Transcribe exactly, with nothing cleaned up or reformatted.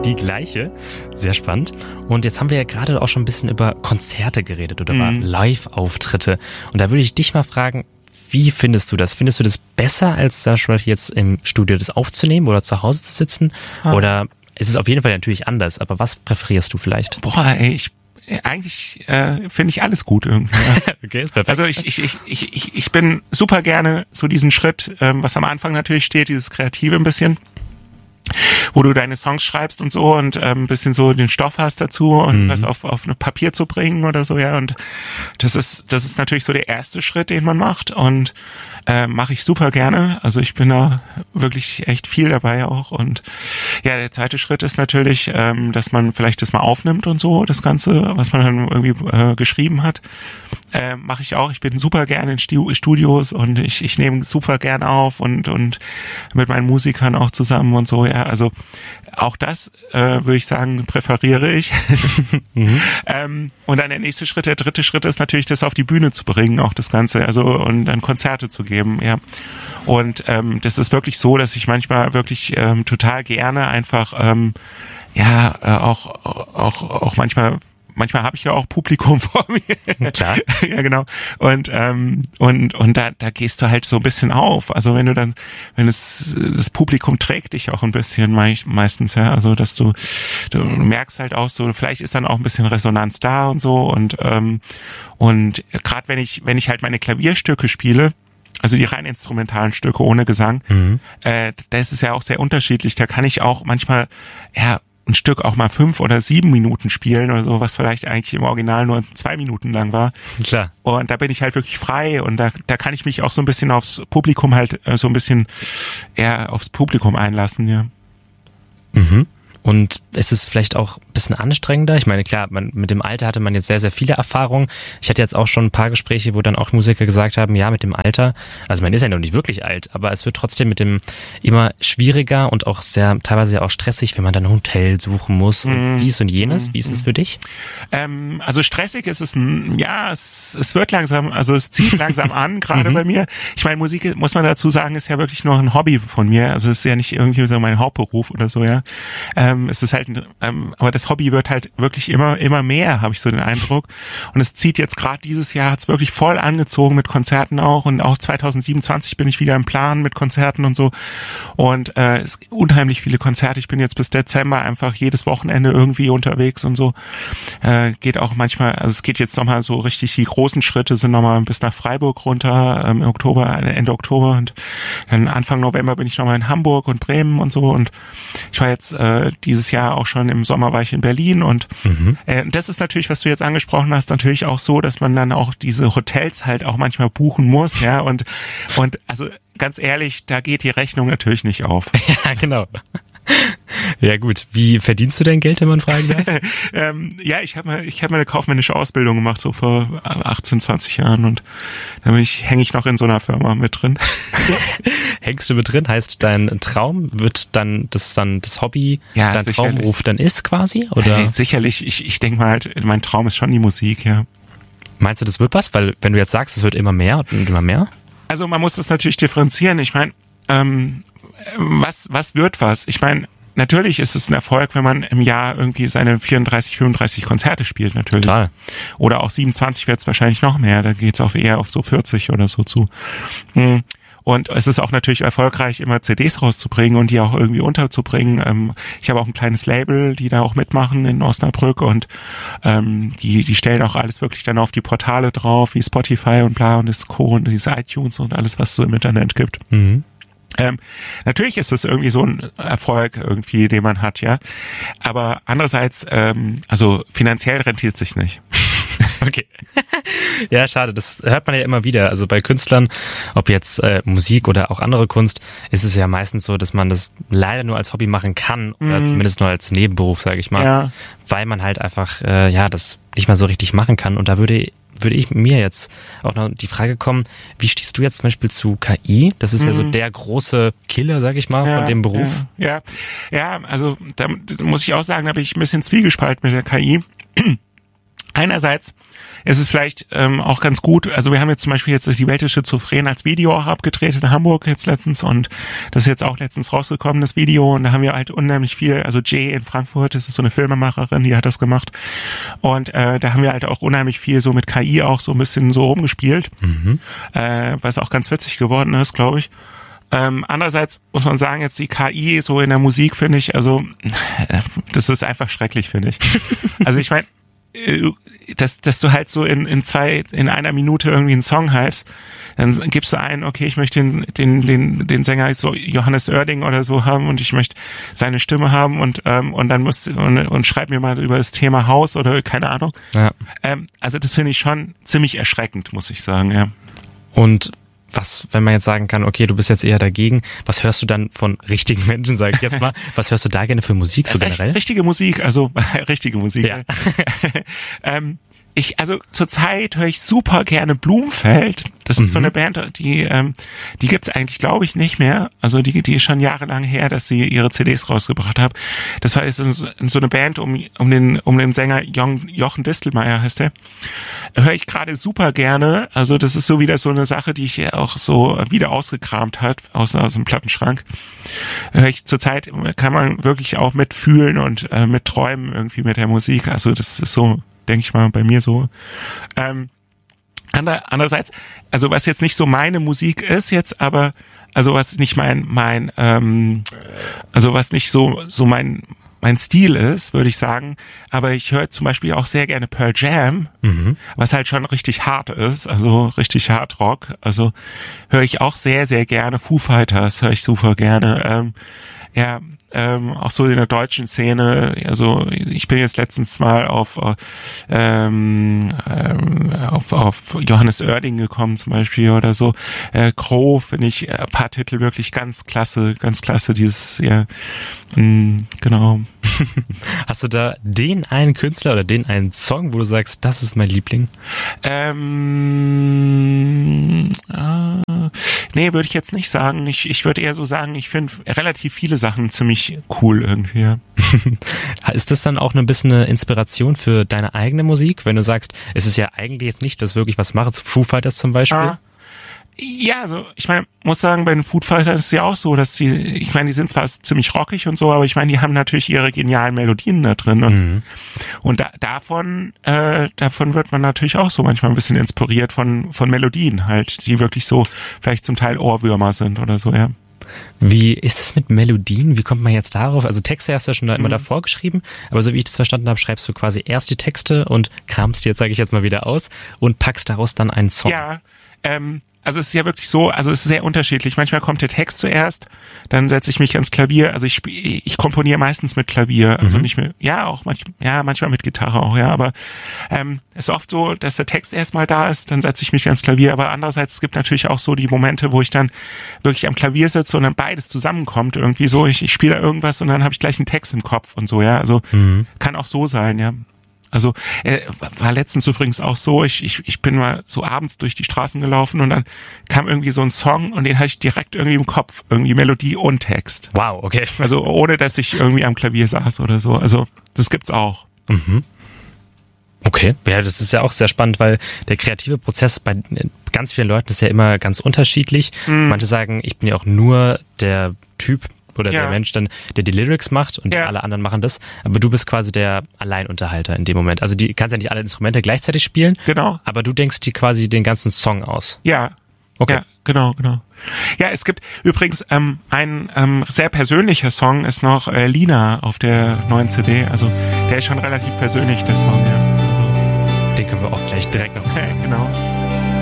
die gleiche. Sehr spannend. Und jetzt haben wir ja gerade auch schon ein bisschen über Konzerte geredet oder über mhm. Live-Auftritte. Und da würde ich dich mal fragen, wie findest du das? Findest du das besser, als zum Beispiel jetzt im Studio das aufzunehmen oder zu Hause zu sitzen? Ah. Oder es ist auf jeden Fall natürlich anders, aber was präferierst du vielleicht? Boah, ey, ich eigentlich äh, finde ich alles gut irgendwie. Okay, ist perfekt. Also ich, ich, ich, ich, ich bin super gerne so diesen Schritt, ähm, was am Anfang natürlich steht, dieses Kreative ein bisschen, wo du deine Songs schreibst und so und ähm, ein bisschen so den Stoff hast dazu und mhm. das auf auf ein Papier zu bringen oder so, ja, und das ist das ist natürlich so der erste Schritt, den man macht und äh, mache ich super gerne, also ich bin da wirklich echt viel dabei auch und ja, der zweite Schritt ist natürlich, ähm, dass man vielleicht das mal aufnimmt und so, das Ganze, was man dann irgendwie äh, geschrieben hat, äh, mache ich auch, ich bin super gerne in Studios und ich ich nehme super gerne auf und und mit meinen Musikern auch zusammen und so, ja, also auch das äh, würde ich sagen, präferiere ich. mhm. ähm, und dann der nächste Schritt, der dritte Schritt ist natürlich, das auf die Bühne zu bringen, auch das Ganze, also und dann Konzerte zu geben, ja. Und ähm, das ist wirklich so, dass ich manchmal wirklich ähm, total gerne einfach ähm, ja äh, auch auch auch manchmal Manchmal habe ich ja auch Publikum vor mir. Klar. Ja, genau. Und ähm, und und da da gehst du halt so ein bisschen auf. Also wenn du dann, wenn es das Publikum trägt dich auch ein bisschen meistens, ja. Also dass du du merkst halt auch so, vielleicht ist dann auch ein bisschen Resonanz da und so und ähm, und gerade wenn ich wenn ich halt meine Klavierstücke spiele, also die rein instrumentalen Stücke ohne Gesang, mhm. äh, da ist es ja auch sehr unterschiedlich. Da kann ich auch manchmal ja ein Stück auch mal fünf oder sieben Minuten spielen oder so, was vielleicht eigentlich im Original nur zwei Minuten lang war. Klar. Und da bin ich halt wirklich frei und da da kann ich mich auch so ein bisschen aufs Publikum halt äh, so ein bisschen eher aufs Publikum einlassen, ja. Mhm. Und ist es vielleicht auch ein bisschen anstrengender? Ich meine, klar, man, mit dem Alter hatte man jetzt sehr, sehr viele Erfahrungen. Ich hatte jetzt auch schon ein paar Gespräche, wo dann auch Musiker gesagt haben, ja, mit dem Alter, also man ist ja noch nicht wirklich alt, aber es wird trotzdem mit dem immer schwieriger und auch sehr, teilweise ja auch stressig, wenn man dann ein Hotel suchen muss und mm. dies und jenes. Wie ist es für dich? Ähm, also stressig ist es, ja, es, es wird langsam, also es zieht langsam an, gerade bei mir. Ich meine, Musik, muss man dazu sagen, ist ja wirklich nur ein Hobby von mir. Also es ist ja nicht irgendwie so mein Hauptberuf oder so, ja. Ähm, es ist halt, ähm, aber das Hobby wird halt wirklich immer, immer mehr, habe ich so den Eindruck. Und es zieht jetzt gerade dieses Jahr, hat es wirklich voll angezogen mit Konzerten auch. Und auch zwanzig siebenundzwanzig bin ich wieder im Plan mit Konzerten und so. Und äh, es gibt unheimlich viele Konzerte. Ich bin jetzt bis Dezember einfach jedes Wochenende irgendwie unterwegs und so. Äh, geht auch manchmal, also es geht jetzt nochmal so richtig, die großen Schritte sind nochmal bis nach Freiburg runter ähm, im Oktober, Ende Oktober. Und dann Anfang November bin ich nochmal in Hamburg und Bremen und so. Und ich war jetzt äh, dieses Jahr auch schon im Sommer war ich in Berlin und mhm. äh, das ist natürlich, was du jetzt angesprochen hast, natürlich auch so, dass man dann auch diese Hotels halt auch manchmal buchen muss, ja, und und also ganz ehrlich, da geht die Rechnung natürlich nicht auf. Ja, genau. Ja gut, wie verdienst du dein Geld, wenn man fragen darf? ähm, ja, ich habe ich hab meine kaufmännische Ausbildung gemacht, so vor achtzehn, zwanzig Jahren und da bin ich, hänge ich noch in so einer Firma mit drin. Hängst du mit drin? Heißt, dein Traum wird dann, das dann das Hobby, ja, dein sicherlich. Traumberuf dann ist quasi? Oder? Hey, sicherlich, ich, ich denke mal halt, mein Traum ist schon die Musik, ja. Meinst du, das wird was? Weil wenn du jetzt sagst, es wird immer mehr und immer mehr? Also man muss das natürlich differenzieren. Ich meine, ähm, was was wird was? Ich meine, natürlich ist es ein Erfolg, wenn man im Jahr irgendwie seine vierunddreißig, fünfunddreißig Konzerte spielt, natürlich. Total. Oder auch siebenundzwanzig wird es wahrscheinlich noch mehr. Da geht's auch eher auf so vierzig oder so zu. Hm. Und es ist auch natürlich erfolgreich, immer C Ds rauszubringen und die auch irgendwie unterzubringen. Ich habe auch ein kleines Label, die da auch mitmachen in Osnabrück und ähm, die die stellen auch alles wirklich dann auf die Portale drauf, wie Spotify und bla und das Co. und diese iTunes und alles, was es so im Internet gibt. Mhm. Ähm, natürlich ist es irgendwie so ein Erfolg irgendwie, den man hat, ja. Aber andererseits, ähm, also finanziell rentiert sich's nicht. Okay. Ja, schade. Das hört man ja immer wieder. Also bei Künstlern, ob jetzt äh, Musik oder auch andere Kunst, ist es ja meistens so, dass man das leider nur als Hobby machen kann oder mm. zumindest nur als Nebenberuf, sage ich mal, ja. weil man halt einfach äh, ja das nicht mal so richtig machen kann. Und da würde würde ich mir jetzt auch noch die Frage kommen, wie stehst du jetzt zum Beispiel zu K I? Das ist mm. ja so der große Killer, sag ich mal, ja, von dem Beruf. Ja, ja, ja, also da muss ich auch sagen, da bin ich ein bisschen zwiegespalten mit der K I. einerseits ist es vielleicht ähm, auch ganz gut, also wir haben jetzt zum Beispiel jetzt die Welt ist schizophren als Video auch abgedreht in Hamburg jetzt letztens und das ist jetzt auch letztens rausgekommen, das Video, und da haben wir halt unheimlich viel, also Jay in Frankfurt, das ist so eine Filmemacherin, die hat das gemacht und äh, da haben wir halt auch unheimlich viel so mit K I auch so ein bisschen so rumgespielt, mhm. äh, was auch ganz witzig geworden ist, glaube ich. Ähm, andererseits muss man sagen, jetzt die K I so in der Musik, finde ich, also äh, das ist einfach schrecklich, finde ich. Also ich meine, dass, dass du halt so in, in zwei, in einer Minute irgendwie einen Song hast, dann gibst du ein, okay, ich möchte den, den, den, den Sänger so Johannes Oerding oder so haben und ich möchte seine Stimme haben und, ähm, und dann musst und, und schreib mir mal über das Thema Haus oder keine Ahnung. Ja. Ähm, also das finde ich schon ziemlich erschreckend, muss ich sagen, ja. Und was, wenn man jetzt sagen kann, okay, du bist jetzt eher dagegen, was hörst du dann von richtigen Menschen, sag ich jetzt mal, was hörst du da gerne für Musik so generell? Richtige Musik, also richtige Musik. Ja. ähm, ich, also zurzeit höre ich super gerne Blumfeld. Das ist mhm. so eine Band, die ähm, die gibt's eigentlich, glaube ich, nicht mehr. Also die die ist schon jahrelang her, dass sie ihre C Ds rausgebracht haben. Das war ist so eine Band um um den um den Sänger Jochen Distelmeier heißt der. Höre ich gerade super gerne. Also das ist so wieder so eine Sache, die ich auch so wieder ausgekramt hat aus aus dem Plattenschrank. Höre ich zurzeit, kann man wirklich auch mitfühlen und äh, mit träumen irgendwie mit der Musik. Also das ist so, denke ich mal, bei mir so. Ähm, ander, andererseits, also was jetzt nicht so meine Musik ist jetzt, aber also was nicht mein mein ähm, also was nicht so so mein mein Stil ist, würde ich sagen. Aber ich höre zum Beispiel auch sehr gerne Pearl Jam, mhm. was halt schon richtig hart ist, also richtig Hard Rock. Also höre ich auch sehr sehr gerne. Foo Fighters höre ich super gerne. Ähm, ja. Ähm, auch so in der deutschen Szene, also ich bin jetzt letztens mal auf ähm, ähm, auf, auf Johannes Oerding gekommen zum Beispiel oder so. Äh, Crow finde ich ein paar Titel wirklich ganz klasse, ganz klasse, dieses, ja, mh, genau. Hast du da den einen Künstler oder den einen Song, wo du sagst, das ist mein Liebling? Ähm, äh, nee, würde ich jetzt nicht sagen. Ich, ich würde eher so sagen, ich finde relativ viele Sachen ziemlich cool irgendwie. Ja. Ist das dann auch ein bisschen eine Inspiration für deine eigene Musik, wenn du sagst, es ist ja eigentlich jetzt nicht, dass wirklich was macht, Foo Fighters zum Beispiel? Ah. Ja, also ich meine, muss sagen, bei den Foo Fighters ist es ja auch so, dass sie, ich meine, die sind zwar ziemlich rockig und so, aber ich meine, die haben natürlich ihre genialen Melodien da drin und, mhm. und da, davon, äh, davon wird man natürlich auch so manchmal ein bisschen inspiriert von von Melodien halt, die wirklich so vielleicht zum Teil Ohrwürmer sind oder so, ja. Wie ist es mit Melodien? Wie kommt man jetzt darauf? Also Texte hast du ja schon da immer mhm. davor geschrieben, aber so wie ich das verstanden habe, schreibst du quasi erst die Texte und kramst die jetzt, sage ich jetzt mal, wieder aus und packst daraus dann einen Song. Ja, ähm, also es ist ja wirklich so, also es ist sehr unterschiedlich. Manchmal kommt der Text zuerst, dann setze ich mich ans Klavier. Also ich spiel, ich komponiere meistens mit Klavier, also mhm. nicht mit, ja auch manchmal, ja manchmal mit Gitarre auch, ja. Aber ähm, es ist oft so, dass der Text erstmal da ist, dann setze ich mich ans Klavier. Aber andererseits es gibt natürlich auch so die Momente, wo ich dann wirklich am Klavier sitze und dann beides zusammenkommt irgendwie so. Ich, ich spiele da irgendwas und dann habe ich gleich einen Text im Kopf und so, ja. Also mhm. kann auch so sein, ja. Also äh, war letztens übrigens auch so, ich, ich ich bin mal so abends durch die Straßen gelaufen und dann kam irgendwie so ein Song und den hatte ich direkt irgendwie im Kopf, irgendwie Melodie und Text. Wow, okay. Also ohne, dass ich irgendwie am Klavier saß oder so. Also das gibt's auch. Mhm. Okay, ja, das ist ja auch sehr spannend, weil der kreative Prozess bei ganz vielen Leuten ist ja immer ganz unterschiedlich. Mhm. Manche sagen, ich bin ja auch nur der Typ, oder ja. der Mensch dann, der die Lyrics macht und ja. alle anderen machen das. Aber du bist quasi der Alleinunterhalter in dem Moment. Also die kannst ja nicht alle Instrumente gleichzeitig spielen. Genau. Aber du denkst dir quasi den ganzen Song aus. Ja. Okay. Ja, genau, genau. Ja, es gibt übrigens ähm, ein ähm, sehr persönlicher Song ist noch äh, Lina auf der neuen C D. Also der ist schon relativ persönlich, der Song. Ja. Also. Den können wir auch gleich direkt noch. Genau.